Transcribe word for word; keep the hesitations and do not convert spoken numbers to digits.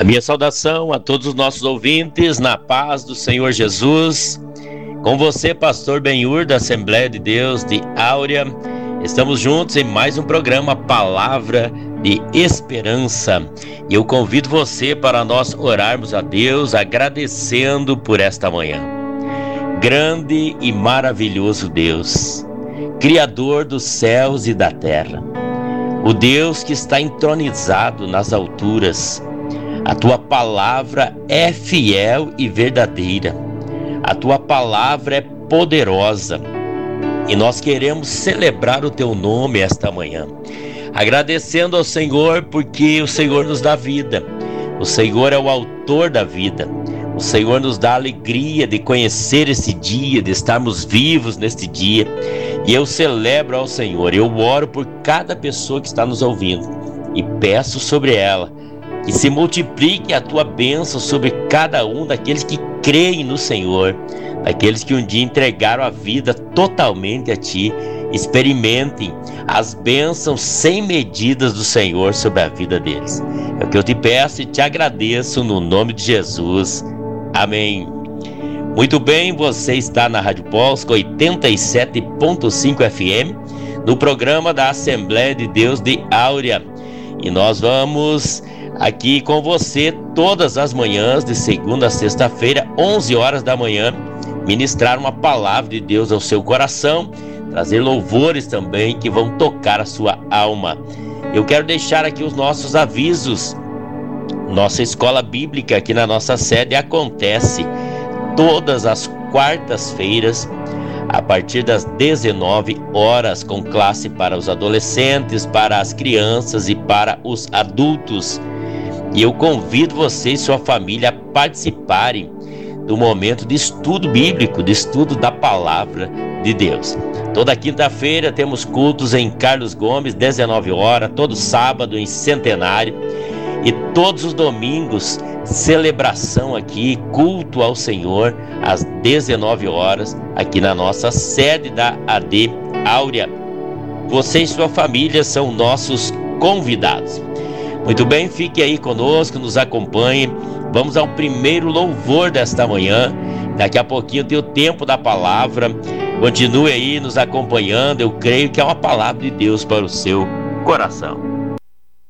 A minha saudação a todos os nossos ouvintes, na paz do Senhor Jesus. Com você, pastor Benhur, da Assembleia de Deus de Áurea. Estamos juntos em mais um programa Palavra de Esperança. E eu convido você para nós orarmos a Deus, agradecendo por esta manhã. Grande e maravilhoso Deus, Criador dos céus e da terra, o Deus que está entronizado nas alturas. A tua palavra é fiel e verdadeira. A tua palavra é poderosa. E nós queremos celebrar o teu nome esta manhã, agradecendo ao Senhor porque o Senhor nos dá vida. O Senhor é o autor da vida. O Senhor nos dá a alegria de conhecer esse dia, de estarmos vivos neste dia. E eu celebro ao Senhor. Eu oro por cada pessoa que está nos ouvindo e peço sobre ela que se multiplique a tua bênção sobre cada um daqueles que creem no Senhor, daqueles que um dia entregaram a vida totalmente a Ti. Experimentem as bênçãos sem medidas do Senhor sobre a vida deles. É o que eu te peço e te agradeço no nome de Jesus. Amém. Muito bem, você está na Rádio Polska oitenta e sete ponto cinco F M, no programa da Assembleia de Deus de Áurea. E nós vamos aqui com você todas as manhãs, de segunda a sexta-feira, onze horas da manhã, ministrar uma palavra de Deus ao seu coração, trazer louvores também que vão tocar a sua alma. Eu quero deixar aqui os nossos avisos. Nossa escola bíblica aqui na nossa sede acontece todas as quartas-feiras, a partir das dezenove horas, com classe para os adolescentes, para as crianças e para os adultos. E eu convido você e sua família a participarem do momento de estudo bíblico, de estudo da palavra de Deus. Toda quinta-feira temos cultos em Carlos Gomes, dezenove horas, todo sábado em Centenário, e todos os domingos, celebração aqui, culto ao Senhor, às dezenove horas, aqui na nossa sede da A D Áurea. Você e sua família são nossos convidados. Muito bem, fique aí conosco, nos acompanhe. Vamos ao primeiro louvor desta manhã. Daqui a pouquinho tem o tempo da palavra. Continue aí nos acompanhando. Eu creio que é uma palavra de Deus para o seu coração.